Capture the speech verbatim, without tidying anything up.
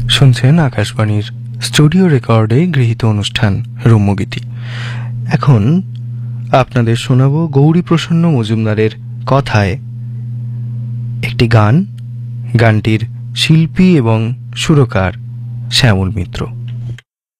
শুনছেন আকাশবাণীর স্টুডিও রেকর্ডে গৃহীত অনুষ্ঠান রম্যগীতি। এখন আপনাদের শোনাব গৌরীপ্রসন্ন মজুমদারের কথায় একটি গান। গানটির শিল্পী এবং সুরকার শ্যামল মিত্র।